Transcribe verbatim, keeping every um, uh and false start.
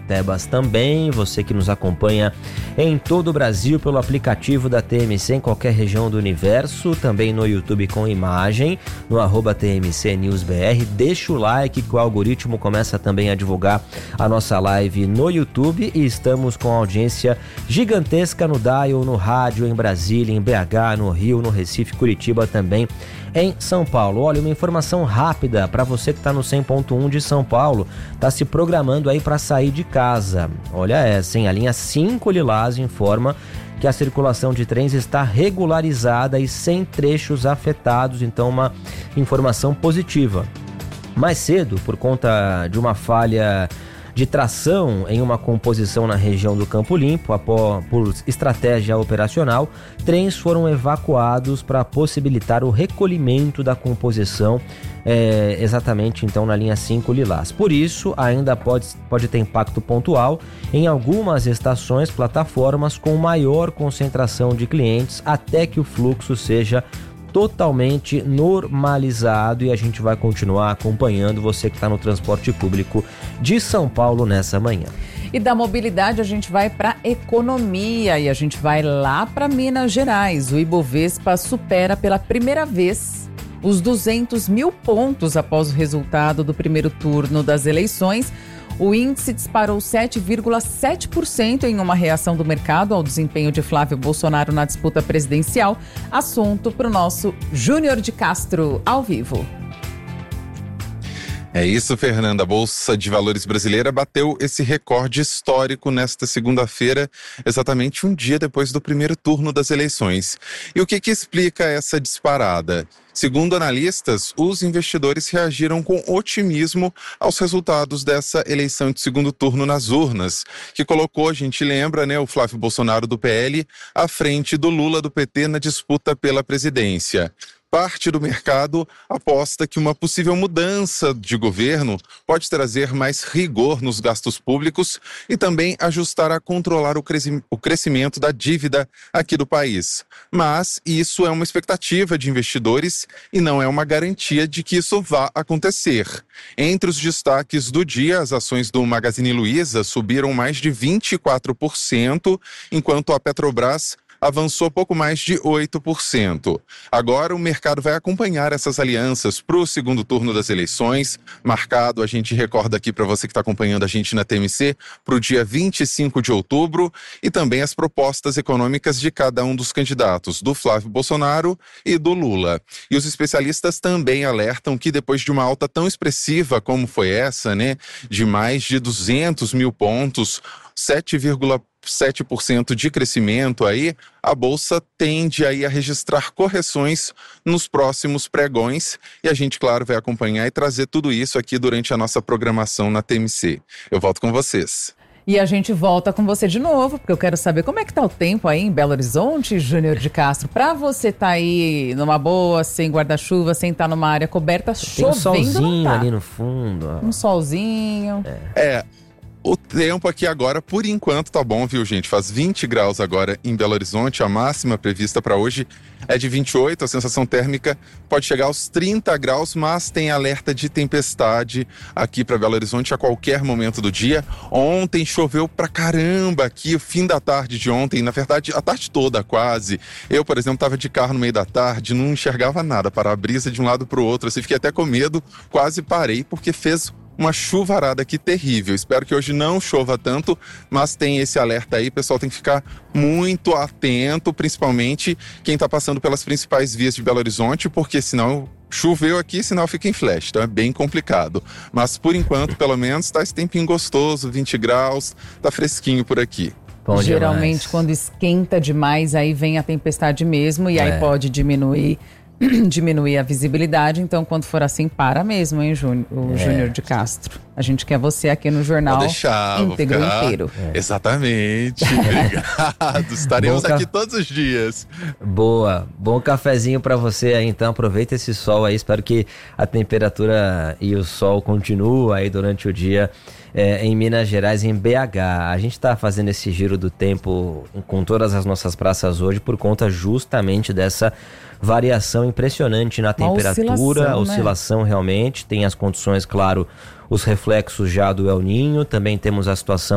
Caretebas também. Você que nos acompanha em todo o Brasil pelo aplicativo da T M C em qualquer região do universo, também no YouTube com imagem, no arroba T M C News B R. Deixa o like que o algoritmo começa também a divulgar a nossa live no YouTube, e estamos com audiência gigantesca no Dial, no rádio, em Brasília, em B H, no Rio, no Recife, Curitiba, também em São Paulo. Olha, uma informação rápida para você que está no cem ponto um de São Paulo, está se programando aí para sair de casa. Olha essa, hein? A linha cinco Lilás informa que a circulação de trens está regularizada e sem trechos afetados, então uma informação positiva. Mais cedo, por conta de uma falha de tração em uma composição na região do Campo Limpo, após, por estratégia operacional, trens foram evacuados para possibilitar o recolhimento da composição, é, exatamente então na linha cinco Lilás. Por isso, ainda pode, pode ter impacto pontual em algumas estações, plataformas com maior concentração de clientes, até que o fluxo seja totalmente normalizado, e a gente vai continuar acompanhando você que está no transporte público de São Paulo nessa manhã. E da mobilidade a gente vai para economia e a gente vai lá para Minas Gerais. O Ibovespa supera pela primeira vez os duzentos mil pontos após o resultado do primeiro turno das eleições. O índice disparou sete vírgula sete por cento em uma reação do mercado ao desempenho de Flávio Bolsonaro na disputa presidencial. Assunto para o nosso Júnior de Castro, ao vivo. É isso, Fernanda. A Bolsa de Valores brasileira bateu esse recorde histórico nesta segunda-feira, exatamente um dia depois do primeiro turno das eleições. E o que que explica essa disparada? Segundo analistas, os investidores reagiram com otimismo aos resultados dessa eleição de segundo turno nas urnas, que colocou, a gente lembra, né, o Flávio Bolsonaro do P L à frente do Lula do P T na disputa pela presidência. Parte do mercado aposta que uma possível mudança de governo pode trazer mais rigor nos gastos públicos e também ajustar a controlar o, cresci- o crescimento da dívida aqui do país. Mas isso é uma expectativa de investidores e não é uma garantia de que isso vá acontecer. Entre os destaques do dia, as ações do Magazine Luiza subiram mais de vinte e quatro por cento, enquanto a Petrobras avançou pouco mais de oito por cento. Agora o mercado vai acompanhar essas alianças para o segundo turno das eleições, marcado, a gente recorda aqui para você que está acompanhando a gente na T M C, para o dia vinte e cinco de outubro, e também as propostas econômicas de cada um dos candidatos, do Flávio Bolsonaro e do Lula. E os especialistas também alertam que depois de uma alta tão expressiva como foi essa, né, de mais de duzentos mil pontos, sete vírgula sete por cento de crescimento aí, a Bolsa tende aí a registrar correções nos próximos pregões, e a gente, claro, vai acompanhar e trazer tudo isso aqui durante a nossa programação na T M C. Eu volto com vocês. E a gente volta com você de novo, porque eu quero saber como é que tá o tempo aí em Belo Horizonte, Júnior de Castro, pra você tá aí numa boa, sem guarda-chuva, sem estar numa área coberta, chovendo. Tem um solzinho tá. ali no fundo. Ó. Um solzinho. É. é. O tempo aqui agora, por enquanto, tá bom, viu, gente? Faz vinte graus agora em Belo Horizonte. A máxima prevista para hoje é de vinte e oito. A sensação térmica pode chegar aos trinta graus, mas tem alerta de tempestade aqui para Belo Horizonte a qualquer momento do dia. Ontem choveu pra caramba aqui, o fim da tarde de ontem. Na verdade, a tarde toda quase. Eu, por exemplo, tava de carro no meio da tarde, não enxergava nada, para a brisa de um lado pro outro. Assim, fiquei até com medo, quase parei, porque fez uma chuvarada aqui terrível. Espero que hoje não chova tanto, mas tem esse alerta aí, pessoal, tem que ficar muito atento, principalmente quem está passando pelas principais vias de Belo Horizonte, porque senão choveu aqui, sinal fica em flash, então é bem complicado. Mas por enquanto, pelo menos, tá esse tempinho gostoso, vinte graus, tá fresquinho por aqui. Bom Geralmente demais. Quando esquenta demais, aí vem a tempestade mesmo, e É. aí pode diminuir diminuir a visibilidade. Então, quando for assim, para mesmo, hein, Júnior, o É. Júnior de Castro. A gente quer você aqui no jornal. Vou deixar, vou íntegro ficar... inteiro. É. Exatamente. Obrigado. Estaremos Bom, aqui ca... todos os dias. Boa. Bom cafezinho pra você aí, então. Aproveita esse sol aí. Espero que a temperatura e o sol continuem aí durante o dia é, em Minas Gerais, em B H. A gente tá fazendo esse giro do tempo com todas as nossas praças hoje por conta justamente dessa variação impressionante na temperatura, oscilação, oscilação né? Realmente. Tem as condições, claro, os reflexos já do El Niño, também temos a situação